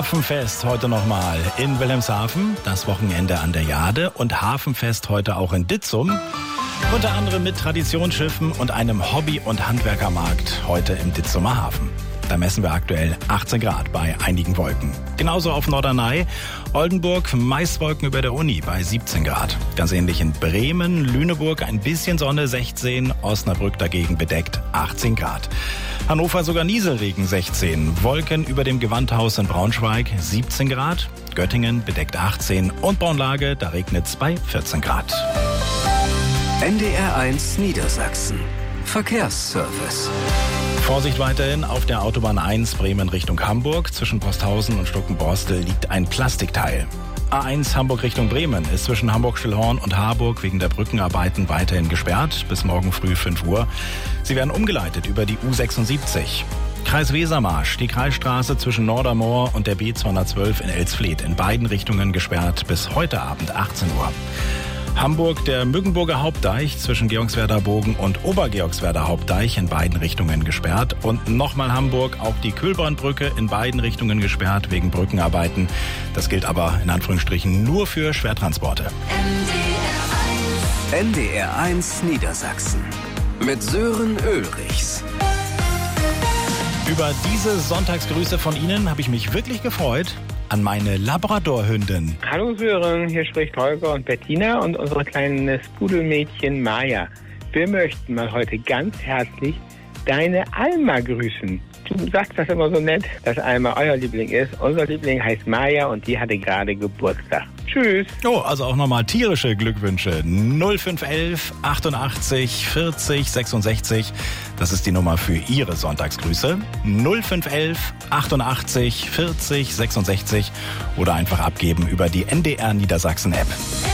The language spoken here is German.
Hafenfest heute nochmal in Wilhelmshaven, das Wochenende an der Jade und Hafenfest heute auch in Ditzum. Unter anderem mit Traditionsschiffen und einem Hobby- und Handwerkermarkt heute im Ditzumer Hafen. Da messen wir aktuell 18 Grad bei einigen Wolken. Genauso auf Norderney, Oldenburg, meist Wolken über der Uni bei 17 Grad. Ganz ähnlich in Bremen, Lüneburg ein bisschen Sonne 16, Osnabrück dagegen bedeckt 18 Grad. Hannover sogar Nieselregen 16, Wolken über dem Gewandhaus in Braunschweig 17 Grad, Göttingen bedeckt 18 und Braunlage, da regnet es bei 14 Grad. NDR 1 Niedersachsen. Verkehrsservice. Vorsicht weiterhin auf der Autobahn 1 Bremen Richtung Hamburg. Zwischen Posthausen und Stuckenborstel liegt ein Plastikteil. A1 Hamburg Richtung Bremen ist zwischen Hamburg-Stillhorn und Harburg wegen der Brückenarbeiten weiterhin gesperrt bis morgen früh 5 Uhr. Sie werden umgeleitet über die U76. Kreis Wesermarsch, die Kreisstraße zwischen Nordermoor und der B212 in Elsfleth in beiden Richtungen gesperrt bis heute Abend 18 Uhr. Hamburg, der Mückenburger Hauptdeich zwischen Georgswerder Bogen und Obergeorgswerder Hauptdeich in beiden Richtungen gesperrt. Und nochmal Hamburg, auch die Kühlbrandbrücke in beiden Richtungen gesperrt wegen Brückenarbeiten. Das gilt aber in Anführungsstrichen nur für Schwertransporte. NDR 1 Niedersachsen mit Sören Ulrichs. Über diese Sonntagsgrüße von Ihnen habe ich mich wirklich gefreut. An meine Labradorhündin. Hallo Sören, hier spricht Holger und Bettina und unser kleines Pudelmädchen Maja. Wir möchten mal heute ganz herzlich deine Alma grüßen. Du sagst das immer so nett, dass Alma euer Liebling ist. Unser Liebling heißt Maja und die hatte gerade Geburtstag. Tschüss. Oh, also auch nochmal tierische Glückwünsche. 0511 88 40 66. Das ist die Nummer für Ihre Sonntagsgrüße. 0511 88 40 66 oder einfach abgeben über die NDR Niedersachsen App.